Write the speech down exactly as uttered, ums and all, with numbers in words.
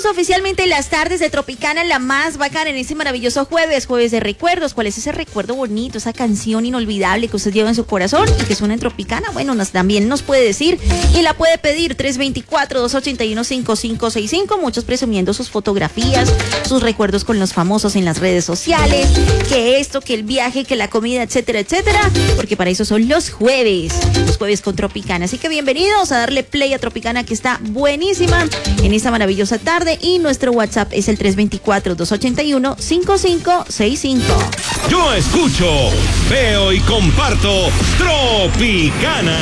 Iniciamos oficialmente las tardes de Tropicana, la más bacana en este maravilloso jueves, jueves de recuerdos. ¿Cuál es ese recuerdo bonito, esa canción inolvidable que usted lleva en su corazón y que suena en Tropicana? Bueno, nos, también nos puede decir y la puede pedir tres dos cuatro, dos ocho uno, cinco cinco seis cinco. Muchos presumiendo sus fotografías, sus recuerdos con los famosos en las redes sociales, que esto, que el viaje, que la comida, etcétera, etcétera, porque para eso son los jueves, los jueves con Tropicana. Así que bienvenidos a darle play a Tropicana, que está buenísima en esta maravillosa tarde, y nuestro WhatsApp es el tres dos cuatro, dos ocho uno, cinco cinco seis cinco. Yo escucho, veo y comparto Tropicana.